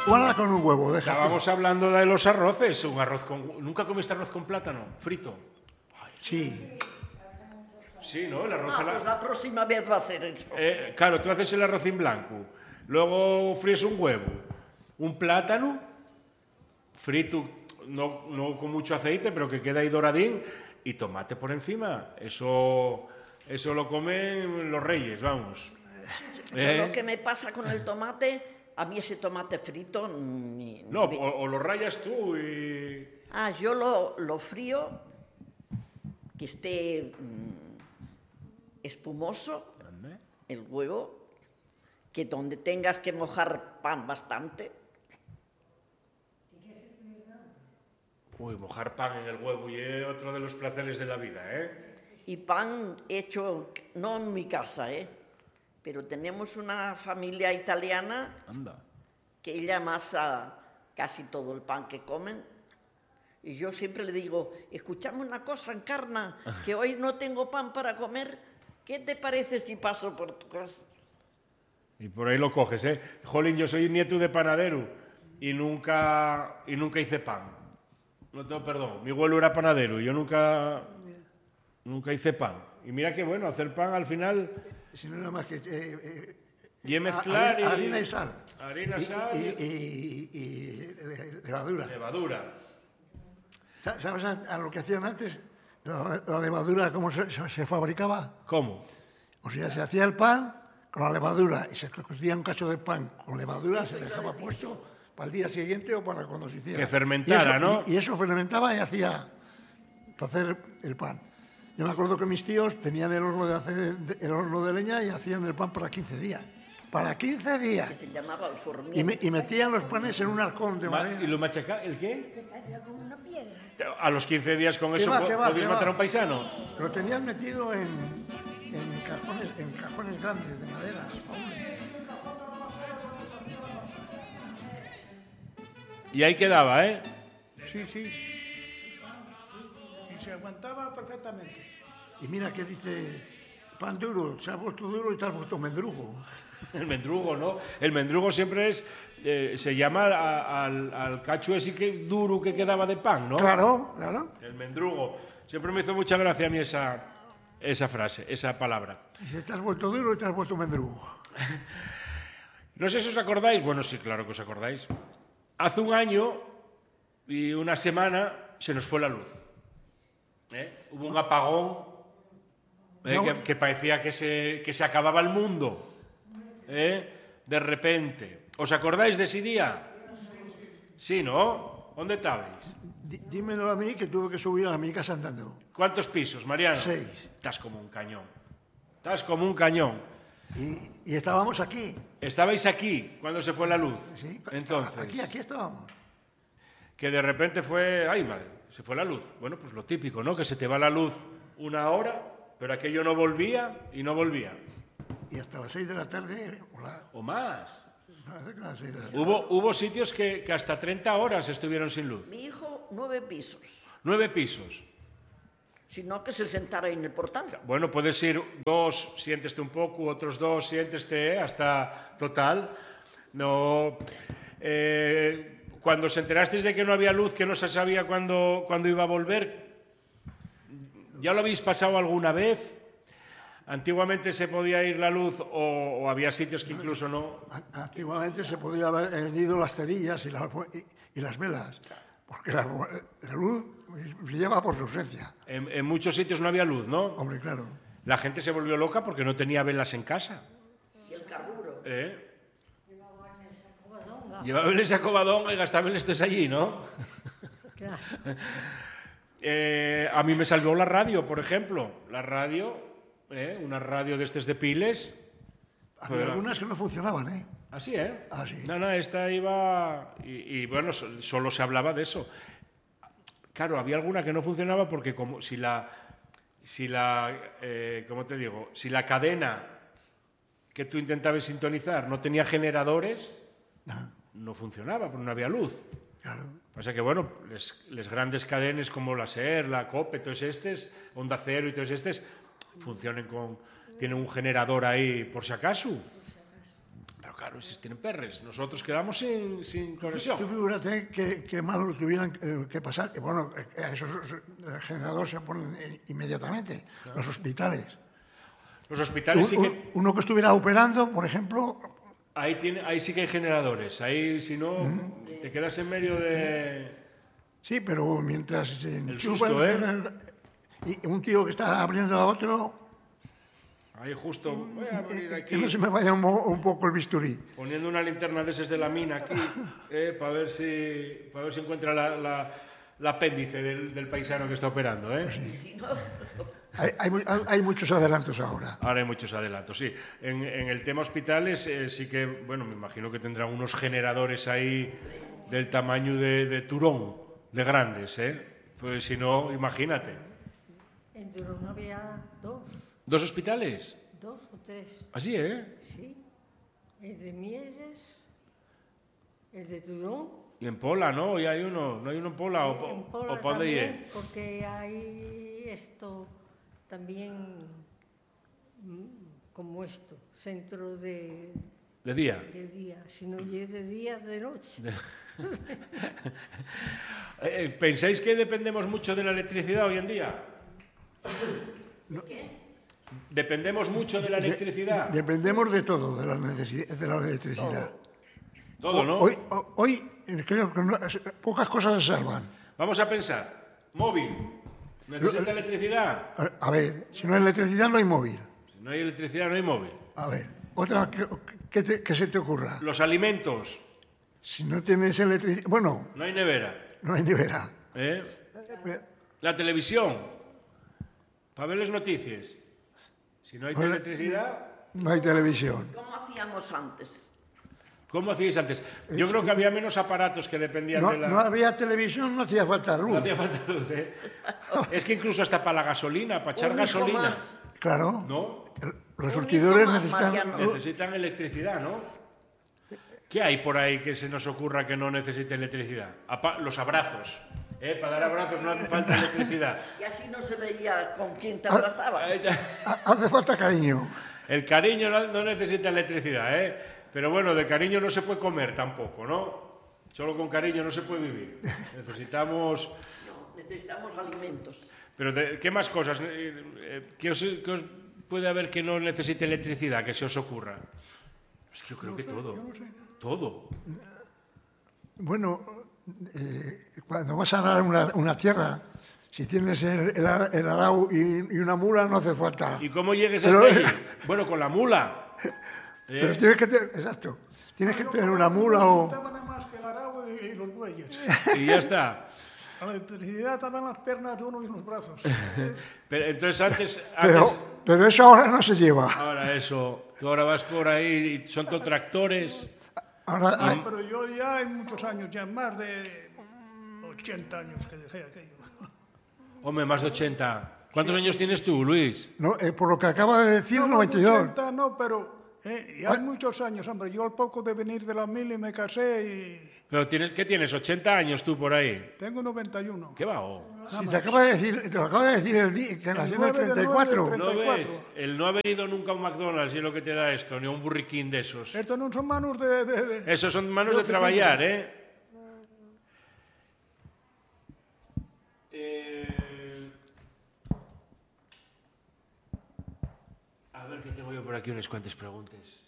Guarda con un huevo, déjate. Estábamos hablando de los arroces. Un arroz con... ¿Nunca comiste arroz con plátano frito? Sí. Sí, ¿no? El arroz Pues la próxima vez va a ser eso. Claro, tú haces el arroz en blanco, luego fríes un huevo, un plátano frito, no con mucho aceite, pero que queda ahí doradín, y tomate por encima. Eso lo comen los reyes, vamos. Lo que me pasa con el tomate, a mí ese tomate frito... No, o lo rayas tú y... yo lo frío, que esté espumoso, el huevo, que donde tengas que mojar pan bastante. Uy, mojar pan en el huevo y es otro de los placeres de la vida, ¿eh? Y pan hecho, no en mi casa, pero tenemos una familia italiana. Anda. Que ella amasa casi todo el pan que comen. Y yo siempre le digo, escuchame una cosa, Encarna, que hoy no tengo pan para comer. ¿Qué te parece si paso por tu casa? Y por ahí lo coges, ¿eh? Jolín, yo soy nieto de panadero y nunca hice pan. No tengo perdón. Mi abuelo era panadero y yo nunca hice pan. Y mira qué bueno, hacer pan al final... Si no, nada más que... y mezclar harina y sal. Harina, sal y levadura. Levadura. ¿Sabes a lo que hacían antes? La levadura, ¿cómo se fabricaba? ¿Cómo? O sea, se hacía el pan con la levadura y se cocía un cacho de pan con levadura, se dejaba puesto para el día siguiente o para cuando se hiciera. Que fermentara, ¿no? Y eso fermentaba y hacía para hacer el pan. Yo me acuerdo que mis tíos tenían el horno de leña y hacían el pan para 15 días. ¡Para 15 días! Que se llamaba el formiento. Y metían los panes en un arcón de madera. ¿Y lo machaca? ¿El qué? Como una piedra. A los 15 días con eso podéis matar a un paisano. Lo tenían metido en cajones grandes de madera. Y ahí quedaba, ¿eh? Sí. Y se aguantaba perfectamente. Y mira que dice, pan duro, se ha vuelto duro y te has vuelto mendrugo. El mendrugo, ¿no? El mendrugo siempre se llama al cacho ese duro que quedaba de pan, ¿no? Claro. El mendrugo. Siempre me hizo mucha gracia a mí esa frase, esa palabra. Dice, te has vuelto duro y te has vuelto mendrugo. No sé si os acordáis. Bueno, sí, claro que os acordáis. Hace un año y una semana se nos fue la luz. Hubo un apagón que parecía que se acababa el mundo. De repente. ¿Os acordáis de ese día? Sí, ¿no? ¿Dónde estabais? Dímelo a mí, que tuve que subir a mi casa andando. ¿Cuántos pisos, Mariano? 6. Estás como un cañón. Y estábamos aquí. ¿Estabais aquí cuando se fue la luz? Sí, entonces. Aquí estábamos. Que de repente fue... ¡Ay, madre! Se fue la luz. Bueno, pues lo típico, ¿no? Que se te va la luz una hora, pero aquello no volvía y no volvía. Y hasta las 6 de la tarde... O más. Las 6 de la tarde. Hubo sitios que hasta 30 horas estuvieron sin luz. Mi hijo, 9 pisos. 9 pisos. Sino que se sentara en el portal. Bueno, puedes ir 2, siénteste un poco, otros 2, siénteste, hasta total. No... cuando os enterasteis de que no había luz, que no se sabía cuándo iba a volver, ¿ya lo habéis pasado alguna vez? Antiguamente se podía ir la luz o había sitios que incluso no. Antiguamente se podía haber ido las cerillas y las velas, porque la luz brillaba por su ausencia. En muchos sitios no había luz, ¿no? Hombre, claro. La gente se volvió loca porque no tenía velas en casa. Y el carburo. Llevaban ese acobadón y gastaban estos allí, ¿no? Claro. A mí me salvó la radio, por ejemplo. La radio, una radio de estos de piles. Había algunas que no funcionaban, ¿eh? Así, ¿eh? Así. No, esta iba... Y bueno, solo se hablaba de eso. Claro, había alguna que no funcionaba porque como si la ¿cómo te digo? Si la cadena que tú intentabas sintonizar no tenía generadores, no funcionaba, porque no había luz. Claro. Pasa que, bueno, les grandes cadenes como la SER, la COPE, todos estos, Onda Cero y todos estos, funcionen tienen un generador ahí por si acaso. Pero Claro, esos tienen perres. Nosotros quedamos sin conexión. Tú figúrate que malo tuvieran que pasar. Y bueno, a esos generadores se ponen inmediatamente, los hospitales. Los hospitales sí que... Uno que estuviera operando, por ejemplo... Ahí sí que hay generadores. Ahí, si no, te quedas en medio de... Sí, pero mientras se El enchufa susto, y un tío que está abriendo a otro... Ahí justo, voy a abrir aquí, Que no se me vaya un poco el bisturí. poniendo una linterna de esas de la mina aquí, para ver si encuentra la apéndice del paisano que está operando. Hay muchos adelantos ahora. Ahora hay muchos adelantos, sí. En el tema hospitales sí que, bueno, me imagino que tendrán unos generadores ahí del tamaño de Turón, de grandes, Pues si no, imagínate. En Turón había dos ¿2 hospitales? o tres. Así, Sí. El de Mieres, el de Turón. Y en Pola, ¿no? Y hay uno, ¿no hay uno en Pola? En Pola ¿O pa' dónde también, lle? porque hay esto también como esto, centro de ¿De día? día. Si no es de día, de noche. ¿Pensáis que dependemos mucho de la electricidad hoy en día? ¿Dependemos mucho de la electricidad? Dependemos de todo, de la electricidad. Todo, ¿no? Hoy creo que pocas cosas se salvan. Vamos a pensar. Móvil. ¿Necesita electricidad? A ver, si no hay electricidad no hay móvil. Si no hay electricidad, no hay móvil. A ver, otra que se te ocurra. Los alimentos. Si no tienes electricidad... Bueno, No hay nevera. no hay nevera. La televisión. Para ver las noticias. Si no hay electricidad... No hay televisión. ¿Cómo hacíamos antes? ¿Cómo hacíais antes? Yo creo que había menos aparatos que dependían No, de la... no había televisión, no hacía falta luz. No hacía falta luz, Es que incluso hasta para la gasolina, para echar Un hijo gasolina, más. Claro. ¿no? Los Un surtidores hijo más, necesitan Mariano. luz. Necesitan electricidad, ¿no? ¿Qué hay por ahí que se nos ocurra que no necesite electricidad? Los abrazos. Para dar abrazos no hace falta electricidad. Y así no se veía con quién te Ah, abrazabas. Hace falta cariño. El cariño no necesita electricidad, Pero bueno, de cariño no se puede comer tampoco, ¿no? Solo con cariño no se puede vivir. Necesitamos... No, necesitamos alimentos. Pero ¿qué más cosas? ¿Qué os puede haber que no necesite electricidad, que se os ocurra? Es que yo creo que todo. Todo. Bueno, cuando vas a arar una tierra, si tienes el arao y una mula, no hace falta. ¿Y cómo llegues Pero- hasta ahí? Bueno, con la mula. Pero tienes que tener, exacto, tienes que tener una mula o... Estaban nada más que el arado y los bueyes. Y ya está. La electricidad estaban las piernas de uno y los brazos. Pero, entonces antes... Pero eso ahora no se lleva. Ahora eso, tú ahora vas por ahí y son todo tractores. Ahora hay- Pero yo ya hay muchos años, ya más de 80 años que dejé aquello. Hombre, más de 80. ¿Cuántos años tienes tú, Luis? no, por lo que acaba de decir, No, 92. 80 no, pero ya hay muchos años, hombre. Yo al poco de venir de la mili me casé y Pero ¿qué tienes? ¿80 años tú por ahí? tengo 91. ¿Qué va? Oh. Si te acaba de decir, te lo acaba de decir el día que nació en el 9 de 34. 9 de ¿No 34. ves? El no haber ido nunca a un McDonald's y es lo que te da esto, ni a un burriquín de esos. Estos no son manos de Esos son manos de oficina. trabajar, A ver, que tengo yo por aquí unas cuantas preguntas.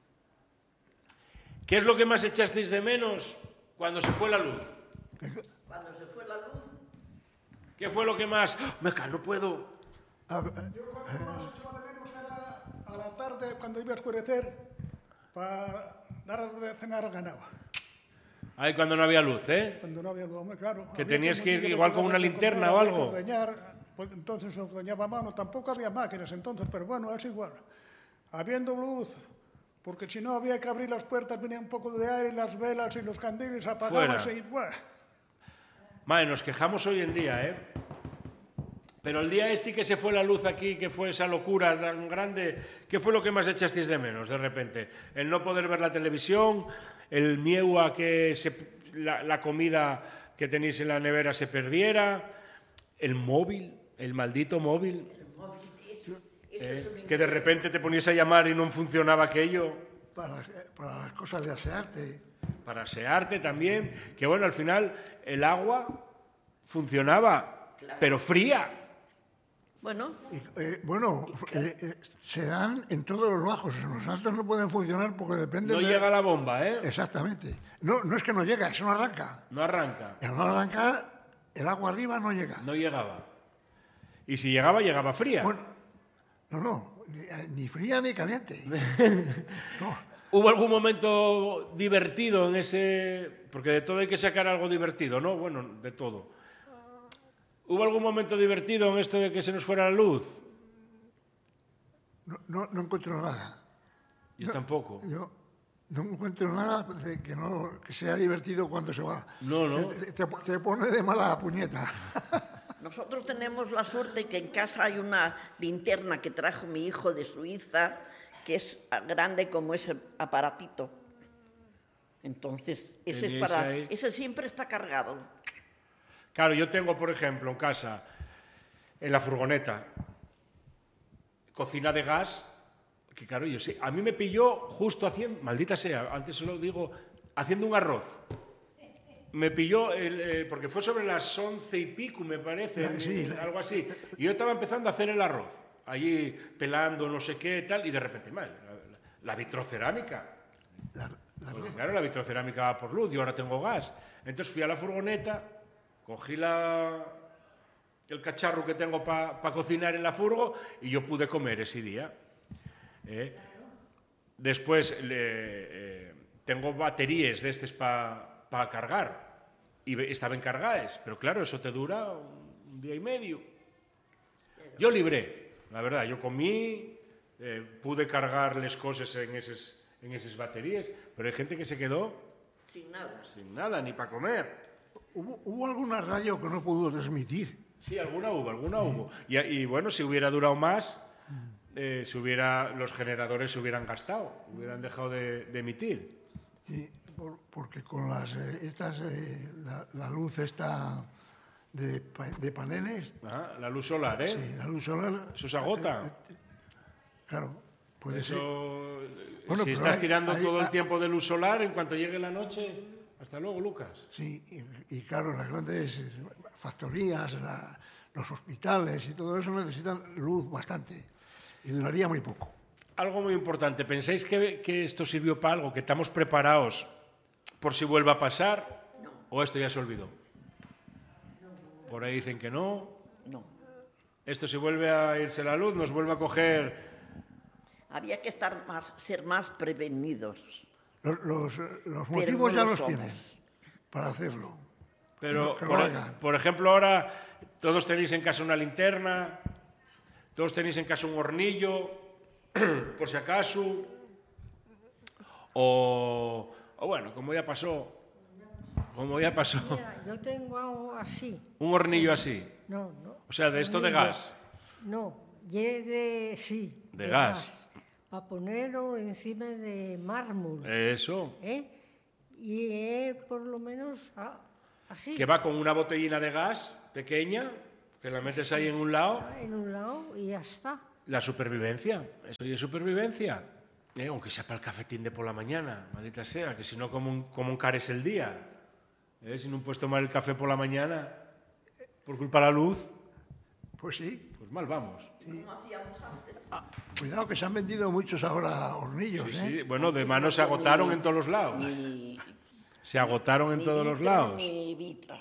¿Qué es lo que más echasteis de menos cuando se fue la luz? Cuando se fue la luz, ¿Qué fue lo que más? ¡Oh, meca, no puedo! Yo cuando más echaba de menos era a la tarde, cuando iba a oscurecer, para dar de cenar al ganado. Ahí cuando no había luz, Cuando no había luz, hombre, claro. Que Había tenías que ir ir igual con una linterna o algo. Porque entonces se ordeñaba a mano. Tampoco había máquinas entonces, pero bueno, es igual. Habiendo luz, porque si no había que abrir las puertas, venía un poco de aire, las velas y los candiles apagaban y bueno. Madre, nos quejamos hoy en día, Pero el día este que se fue la luz aquí, que fue esa locura tan grande, ¿qué fue lo que más echasteis de menos de repente? El no poder ver la televisión, el miedo a que la comida que tenéis en la nevera se perdiera, el móvil, el maldito móvil, eso es un que de repente te ponías a llamar y no funcionaba aquello. para las cosas de asearte. Para asearte también, que bueno, al final el agua funcionaba, pero fría. Bueno, Se dan en todos los bajos. En los altos no pueden funcionar porque depende No llega la bomba, ¿eh? Exactamente. No es que no llega, eso no arranca. No arranca. Y al no arrancar, el agua arriba no llega. No llegaba. Y si llegaba, llegaba fría. Bueno, ni fría ni caliente. No. ¿Hubo algún momento divertido en ese...? Porque de todo hay que sacar algo divertido, ¿no? Bueno, de todo. ¿Hubo algún momento divertido en esto de que se nos fuera la luz? No encuentro nada. Yo tampoco. Yo no encuentro nada de que sea divertido cuando se va. No. Te pone de mala puñeta. nosotros tenemos la suerte que en casa hay una linterna que trajo mi hijo de Suiza, que es grande como ese aparatito. Entonces, ese siempre está cargado. Claro, yo tengo, por ejemplo, en casa, en la furgoneta, cocina de gas, que claro, yo sé, a mí me pilló justo haciendo, maldita sea, antes se lo digo, haciendo un arroz. Me pilló, porque fue sobre las 11 y pico, me parece, Sí, algo así. Y yo estaba empezando a hacer el arroz, allí pelando no sé qué tal, y de repente, la vitrocerámica. Porque, claro, la vitrocerámica va por luz, y ahora tengo gas. Entonces fui a la furgoneta, cogí el cacharro que tengo para cocinar en la furgo y yo pude comer ese día. Después tengo baterías de estos para cargar y estaban cargadas, pero claro, eso te dura un día y medio. Yo libré, la verdad, yo comí, pude cargar las cosas en esas baterías, pero hay gente que se quedó sin nada, ni para comer. ¿Hubo alguna radio que no pudo transmitir? Sí, alguna hubo. Y bueno, si hubiera durado más, los generadores se hubieran gastado, hubieran dejado de emitir. Sí, porque con la luz esta de paneles... Ajá, la luz solar, ¿eh? Sí, la luz solar... Eso se agota. Claro, puede ser. Bueno, si estás tirando todo el tiempo de luz solar, en cuanto llegue la noche... Hasta luego, Lucas. Sí, y claro, las grandes factorías, los hospitales y todo eso necesitan luz bastante y duraría muy poco. Algo muy importante, ¿pensáis que esto sirvió para algo, que estamos preparados por si vuelva a pasar? No. ¿O esto ya se olvidó? Por ahí dicen que no. No. Esto si vuelve a irse la luz, nos vuelve a coger... Había que ser más prevenidos. Los motivos ya los tienen para hacerlo. Pero, que lo hagan. por ejemplo, ahora todos tenéis en casa una linterna, todos tenéis en casa un hornillo, por si acaso, o bueno, como ya pasó. Mira, yo tengo algo así. Un hornillo así. No. O sea, de esto de gas. No, sí. De gas. Para ponerlo encima de mármol. Eso. Y por lo menos así. Que va con una botellina de gas pequeña, que la metes ahí en un lado. En un lado y ya está. La supervivencia. Eso ya es supervivencia. Aunque sea para el cafetín de por la mañana, maldita sea, que si no, como un cares el día. Si no puedes tomar el café por la mañana por culpa de la luz, pues sí. Pues mal vamos. Sí. Como hacíamos antes. Cuidado que se han vendido muchos ahora hornillos. Sí. Bueno, de mano se agotaron en todos los lados. Se agotaron en todos los lados. Ni vitra.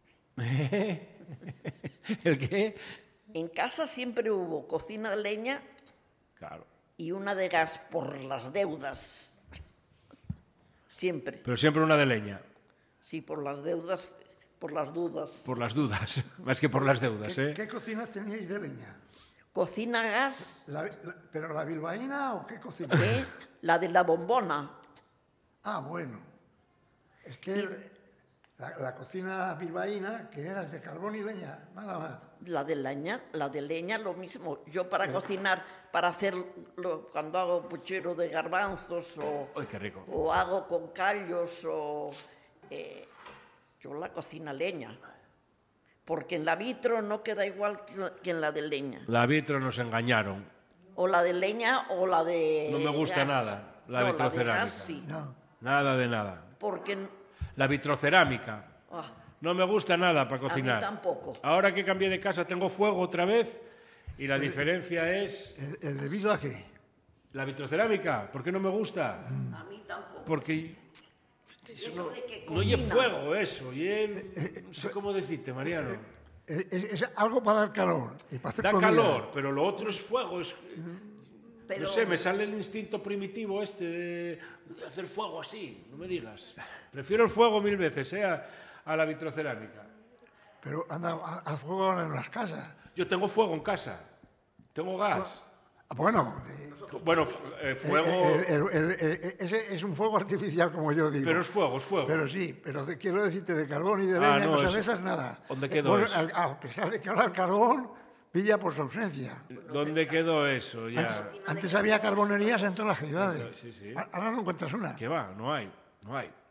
¿El qué? En casa siempre hubo cocina de leña. Claro. Y una de gas por las deudas. Siempre. Pero siempre una de leña. Sí, por las deudas, por las dudas. Por las dudas, más que por las deudas, ¿Qué cocina teníais de leña? Cocina gas. ¿Pero la bilbaína o qué cocina? La de la bombona. Ah, bueno. Es que la cocina bilbaína, que era de carbón y leña, nada más. La de leña lo mismo. Yo para cocinar, para hacerlo, cuando hago puchero de garbanzos ¡Ay, qué rico! O hago con callos yo la cocina leña. Porque en la vitro no queda igual que en la de leña. La vitro nos engañaron. O la de leña o la de No me gusta gas. nada. la No, vitrocerámica. La de gas sí, No. Nada de nada. porque La vitrocerámica. No me gusta nada para cocinar. tampoco. Ahora que cambié de casa tengo fuego otra vez y la diferencia es ¿El debido a qué? la vitrocerámica. ¿Por qué no me gusta? a mí tampoco. Porque Eso de que no lleva cocina. fuego eso. No sé cómo decirte, Mariano. Es algo para dar calor y para hacer Da comida. calor, pero lo otro es fuego. Pero No sé, me sale el instinto primitivo este de hacer fuego así, no me digas. Prefiero el fuego 1000 veces, a la vitrocerámica. Pero anda a fuego ahora en las casas. Yo tengo fuego en casa, tengo gas. Bueno, Bueno, fuego, ese es un fuego artificial, como yo digo. pero es fuego, es fuego. Pero sí, pero quiero decirte de carbón y de leña, no, cosas de eso- esas, nada. ¿Dónde quedó Bueno, eso? a pesar de que ahora el carbón pilla por su ausencia. ¿Dónde quedó eso? Ya. Antes había carbonerías en todas las ciudades. Sí, sí. Ahora no encuentras una. ¿Qué va? No hay, no hay.